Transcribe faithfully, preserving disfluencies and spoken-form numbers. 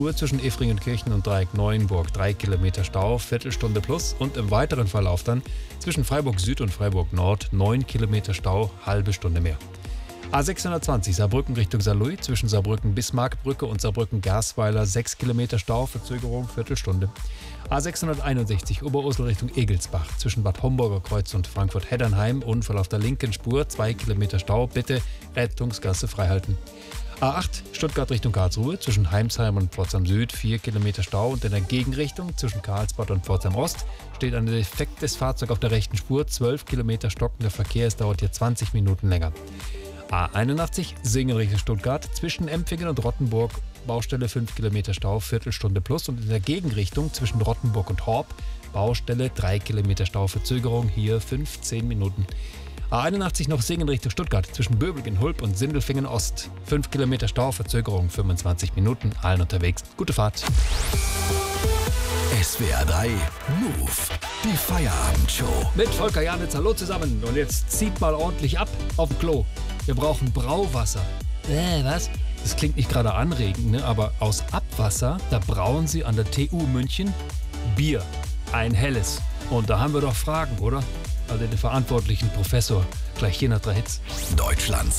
Uhr zwischen Efringenkirchen und Dreieck-Neuenburg drei Kilometer Stau, Viertelstunde plus. Und im weiteren Verlauf dann zwischen Freiburg Süd und Freiburg Nord neun Kilometer Stau, halbe Stunde mehr. A sechshundertzwanzig Saarbrücken Richtung Saarlouis zwischen Saarbrücken-Bismarckbrücke und Saarbrücken-Garsweiler sechs Kilometer Stau, Verzögerung Viertelstunde. A sechshunderteinundsechzig Oberursel Richtung Egelsbach zwischen Bad Homburger Kreuz und Frankfurt-Heddernheim, Unfall auf der linken Spur, zwei Kilometer Stau, bitte Rettungsgasse freihalten. A acht Stuttgart Richtung Karlsruhe zwischen Heimsheim und Pforzheim Süd vier Kilometer Stau und in der Gegenrichtung zwischen Karlsbad und Pforzheim Ost steht ein defektes Fahrzeug auf der rechten Spur, zwölf Kilometer stockender Verkehr, es dauert hier zwanzig Minuten länger. A einundachtzig Singen Richtung Stuttgart zwischen Empfingen und Rottenburg, Baustelle fünf Kilometer Stau, Viertelstunde plus und in der Gegenrichtung zwischen Rottenburg und Horb, Baustelle drei Kilometer Stau, Verzögerung hier fünfzehn Minuten. A einundachtzig noch Singen Richtung Stuttgart zwischen Böblingen-Hulb und Sindelfingen Ost, fünf Kilometer Stau, Verzögerung fünfundzwanzig Minuten, allen unterwegs. Gute Fahrt. S W R drei Move, die Feierabendshow. Mit Volker Janitz, hallo zusammen. Und jetzt zieht mal ordentlich ab auf dem Klo. Wir brauchen Brauwasser. Äh, was? Das klingt nicht gerade anregend, ne? Aber aus Abwasser, da brauen sie an der T U München Bier. Ein helles. Und da haben wir doch Fragen, oder? Also den verantwortlichen Professor, gleich hier nach drei Hits. Deutschlands